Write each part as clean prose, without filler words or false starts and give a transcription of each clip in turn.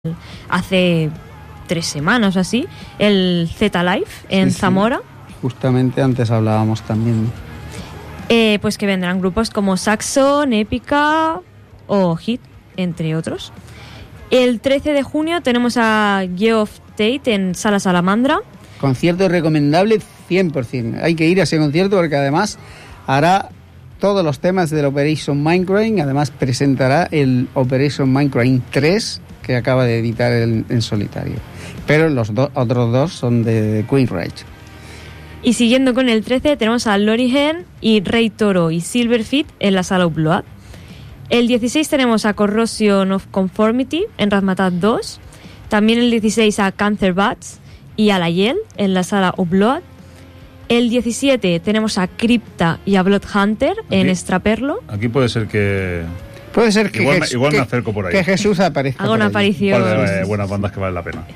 hace 3 semanas o así, el Z-Live en Zamora. Justamente antes hablábamos también. Pues que vendrán grupos como Saxon, Épica o Hit, entre otros. El 13 de junio tenemos a Geoff Tate en Sala Salamandra. Concierto recomendable 100%. Hay que ir a ese concierto porque además hará todos los temas del Operation Mindcrime. Además presentará el Operation Mindcrime 3 que acaba de editar en solitario. Pero los otros dos son de Queen Rage. Y siguiendo con el 13 tenemos a Lorigen y Rey Toro y Silverfeet en la Sala Upload. El 16 tenemos a Corrosion of Conformity en Razmataz 2. También el 16 a Cancer Bats y a La Yel en la Sala Upload. El 17 tenemos a Crypta y a Bloodhunter en Extraperlo. Aquí puede ser que igual me acerco por ahí. Que Jesús aparezca. Haga una aparición. Un par de buenas bandas que valen la pena.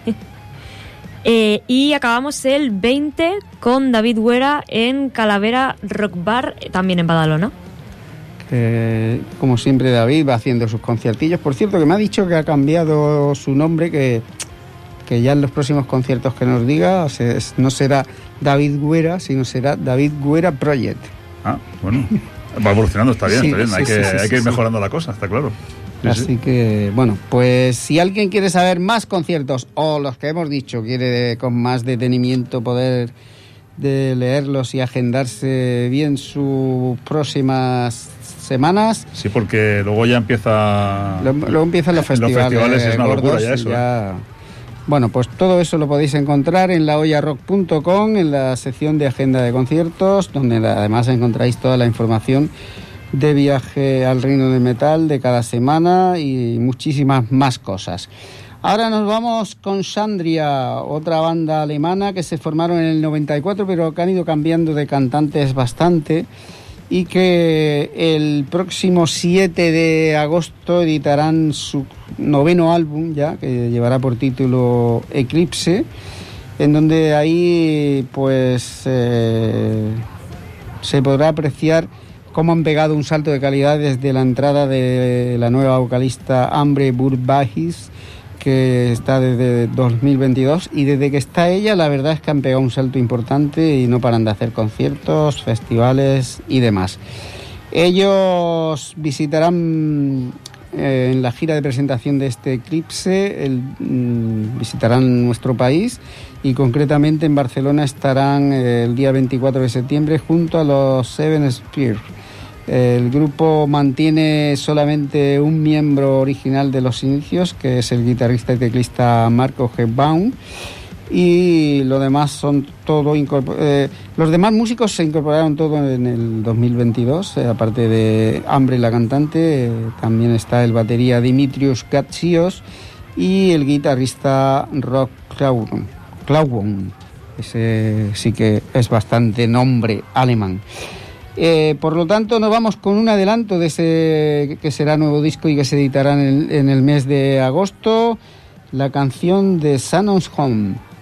Y acabamos el 20 con David Guerra en Calavera Rock Bar, también en Badalona. Como siempre, David va haciendo sus conciertillos. Por cierto, que me ha dicho que ha cambiado su nombre, que ya en los próximos conciertos que nos diga no será David Guerra, sino será David Guerra Project. Ah, bueno. Va evolucionando, está bien, está bien. Hay que ir mejorando la cosa, está claro. Así que, bueno, pues si alguien quiere saber más conciertos o los que hemos dicho, quiere con más detenimiento poder de leerlos y agendarse bien sus próximas semanas. Sí, porque luego ya empieza... Luego empiezan los festivales. Los festivales es una locura ya eso. Bueno, pues todo eso lo podéis encontrar en laollarrock.com, en la sección de agenda de conciertos, donde además encontráis toda la información de Viaje al Reino del Metal de cada semana y muchísimas más cosas. Ahora nos vamos con Shandria, otra banda alemana que se formaron en el 94, pero que han ido cambiando de cantantes bastante y que el próximo 7 de agosto editarán su 9º álbum ya, que llevará por título Eclipse, en donde ahí pues se podrá apreciar cómo han pegado un salto de calidad desde la entrada de la nueva vocalista Ambre Burbagis, que está desde 2022, y desde que está ella la verdad es que han pegado un salto importante y no paran de hacer conciertos, festivales y demás. Ellos visitarán en la gira de presentación de este Eclipse, visitarán nuestro país y concretamente en Barcelona estarán el día 24 de septiembre junto a los Seven Spears. El grupo mantiene solamente un miembro original de los inicios, que es el guitarrista y teclista Marco Hepbaum, y lo demás son todo los demás músicos se incorporaron todo en el 2022, aparte de Ambre, la cantante, también está el batería Dimitrios Gatsios y el guitarrista Rob Clauwon. Ese sí que es bastante nombre alemán. Por lo tanto, nos vamos con un adelanto de ese que será nuevo disco y que se editará en el mes de agosto, la canción de Sanon's Home.